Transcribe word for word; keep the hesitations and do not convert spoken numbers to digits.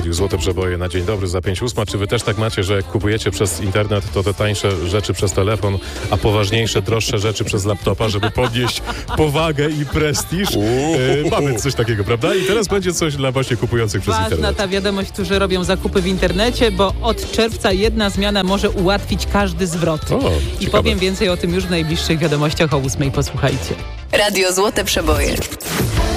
Radiu Złote Przeboje na dzień dobry za pięć ósma. Czy wy też tak macie, że jak kupujecie przez internet, to te tańsze rzeczy przez telefon, a poważniejsze, droższe rzeczy przez laptopa, żeby podnieść powagę i prestiż? E, mamy coś takiego, prawda? I teraz będzie coś dla właśnie kupujących przez Ważna internet. ta wiadomość, którzy robią zakupy w internecie, bo od czerwca jedna zmiana może ułatwić każdy zwrot. O, I ciekawe. powiem więcej o tym już w najbliższych wiadomościach o ósmej. Posłuchajcie. Radio Złote Przeboje.